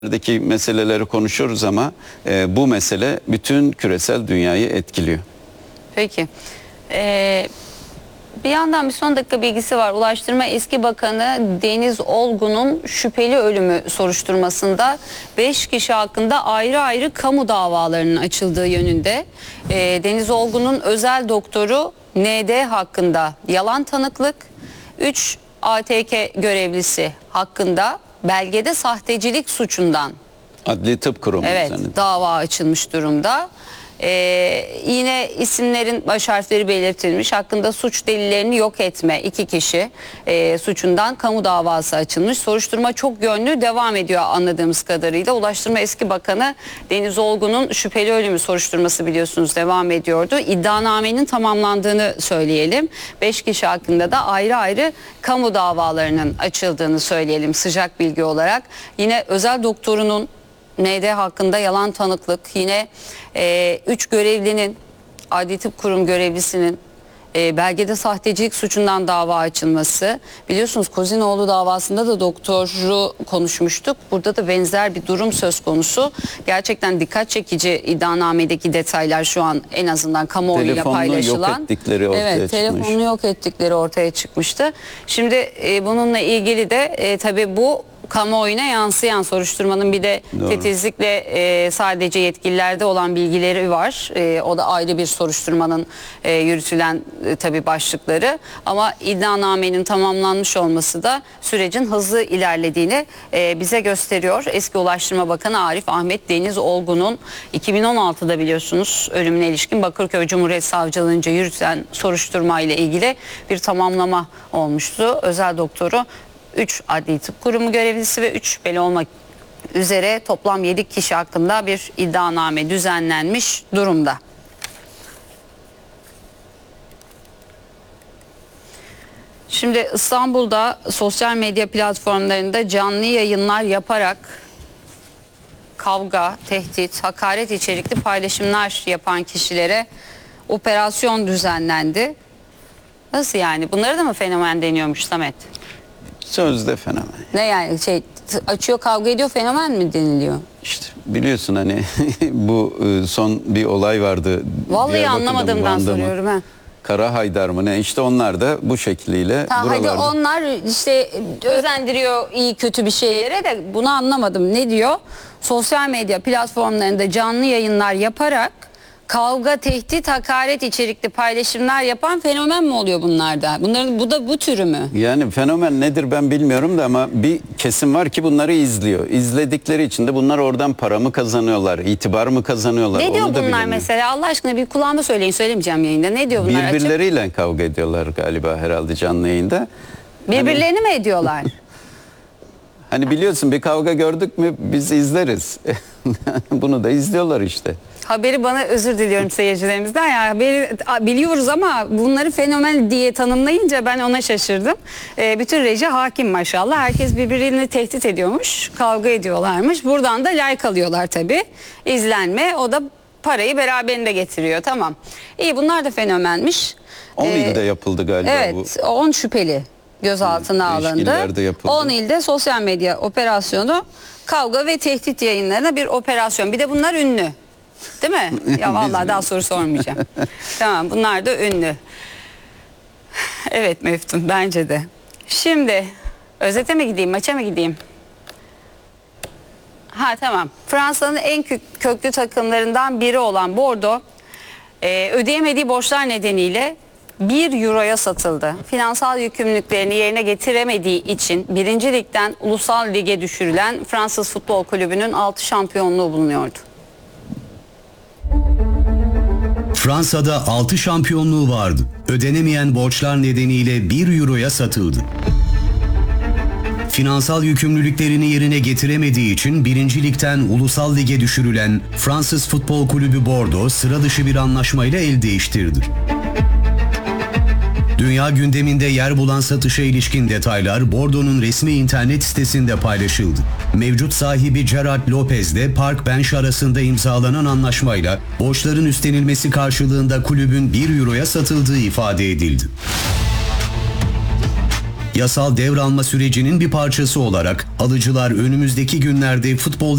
Deki meseleleri konuşuyoruz ama bu mesele bütün küresel dünyayı etkiliyor. Peki. Bir yandan bir son dakika bilgisi var. Ulaştırma eski bakanı Deniz Olgun'un şüpheli ölümü soruşturmasında 5 kişi hakkında ayrı ayrı kamu davalarının açıldığı yönünde. Deniz Olgun'un özel doktoru ND hakkında yalan tanıklık, 3 ATK görevlisi hakkında belgede sahtecilik suçundan Adli Tıp Kurumu. evet, dava açılmış durumda. Yine isimlerin baş harfleri belirtilmiş. Hakkında suç delillerini yok etme 2 kişi suçundan kamu davası açılmış. Soruşturma çok yönlü devam ediyor anladığımız kadarıyla. Ulaştırma eski bakanı Deniz Olgun'un şüpheli ölümü soruşturması biliyorsunuz devam ediyordu. İddianamenin tamamlandığını söyleyelim. 5 kişi hakkında da ayrı ayrı kamu davalarının açıldığını söyleyelim sıcak bilgi olarak. Yine özel doktorunun ND hakkında yalan tanıklık, yine 3 görevlinin, Adli Tıp Kurum görevlisinin belgede sahtecilik suçundan dava açılması. Biliyorsunuz Kozinoğlu davasında da doktoru konuşmuştuk. Burada da benzer bir durum söz konusu. Gerçekten dikkat çekici iddianamedeki detaylar şu an en azından kamuoyuyla paylaşılan. Telefonunu yok ettikleri ortaya çıkmış. Telefonunu yok ettikleri ortaya çıkmıştı. Şimdi bununla ilgili de tabii bu kamuoyuna yansıyan soruşturmanın bir de titizlikle sadece yetkililerde olan bilgileri var. O da ayrı bir soruşturmanın yürütülen tabii başlıkları. Ama iddianamenin tamamlanmış olması da sürecin hızlı ilerlediğini bize gösteriyor. Eski Ulaştırma Bakanı Arif Ahmet Deniz Olgun'un 2016'da biliyorsunuz ölümüne ilişkin Bakırköy Cumhuriyet Savcılığınca yürütülen soruşturma ile ilgili bir tamamlama olmuştu. Özel doktoru 3 Adli Tıp Kurumu görevlisi ve 3 şüpheli olmak üzere toplam 7 kişi hakkında bir iddianame düzenlenmiş durumda. Şimdi İstanbul'da sosyal medya platformlarında canlı yayınlar yaparak kavga, tehdit, hakaret içerikli paylaşımlar yapan kişilere operasyon düzenlendi. Nasıl yani? Bunlara da mı fenomen deniyormuş Samet? Sözde fenomen. Ne yani açıyor kavga ediyor fenomen mi deniliyor? İşte biliyorsun hani bu son bir olay vardı. Vallahi anlamadığımdan soruyorum ha. Kara Haydar mı ne, işte onlar da bu şekliyle hadi onlar işte özendiriyor iyi kötü bir şeylere de bunu anlamadım. Ne diyor? Sosyal medya platformlarında canlı yayınlar yaparak kavga, tehdit, hakaret içerikli paylaşımlar yapan fenomen mi oluyor bunlarda? Bu türü mü? Yani fenomen nedir ben bilmiyorum da ama bir kesim var ki bunları izliyor. İzledikleri için de bunlar oradan para mı kazanıyorlar, itibar mı kazanıyorlar? Ne diyor bunlar mesela? Allah aşkına bir kulağıma söyleyin, söylemeyeceğim yayında. Ne diyor bunlar? Birbirleriyle kavga ediyorlar galiba herhalde canlı yayında. Birbirlerini mi ediyorlar? Hani biliyorsun bir kavga gördük mü biz izleriz. Bunu da izliyorlar işte. Haberi bana özür diliyorum seyircilerimizden ya. Haberi biliyoruz ama bunları fenomen diye tanımlayınca ben ona şaşırdım. Bütün reji hakim maşallah. Herkes birbirini tehdit ediyormuş. Kavga ediyorlarmış. Buradan da like alıyorlar tabii. İzlenme. O da parayı beraberinde getiriyor. Tamam. İyi, bunlar da fenomenmiş. 10 ilde yapıldı galiba evet, bu. Evet 10 şüpheli gözaltına alındı. 10 ilde sosyal medya operasyonu, kavga ve tehdit yayınlarına bir operasyon. Bir de bunlar ünlü. Değil mi? Ya vallahi daha soru sormayacağım. Tamam, bunlar da ünlü. Evet Meftun, bence de. Şimdi özete mi gideyim, maça mı gideyim? Ha tamam. Fransa'nın en köklü takımlarından biri olan Bordeaux ödeyemediği borçlar nedeniyle 1 euroya satıldı. Finansal yükümlülüklerini yerine getiremediği için 1. Lig'den Ulusal Lig'e düşürülen Fransız Futbol Kulübü'nün 6 şampiyonluğu bulunuyordu. Fransa'da 6 şampiyonluğu vardı. Ödenemeyen borçlar nedeniyle 1 euroya satıldı. Finansal yükümlülüklerini yerine getiremediği için 1. Lig'den Ulusal Lig'e düşürülen Fransız Futbol Kulübü Bordeaux sıra dışı bir anlaşmayla el değiştirdi. Dünya gündeminde yer bulan satışa ilişkin detaylar Bordeaux'un resmi internet sitesinde paylaşıldı. Mevcut sahibi Gerard Lopez ile Park Bench arasında imzalanan anlaşmayla borçların üstlenilmesi karşılığında kulübün 1 euroya satıldığı ifade edildi. Yasal devralma sürecinin bir parçası olarak alıcılar önümüzdeki günlerde futbol